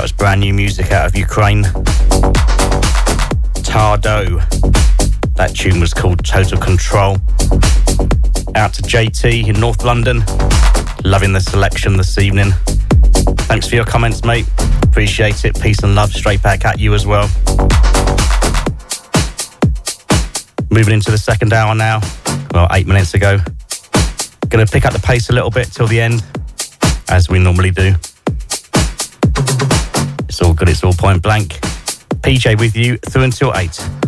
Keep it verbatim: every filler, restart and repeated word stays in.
was brand new music out of Ukraine. Tardo. That tune was called Total Control. Out to J T in North London. Loving the selection this evening. Thanks for your comments, mate. Appreciate it. Peace and love straight back at you as well. Moving into the second hour now. Well, eight minutes ago. Gonna pick up the pace a little bit till the end, as we normally do. It's all good, it's all point blank. P J with you through until eight.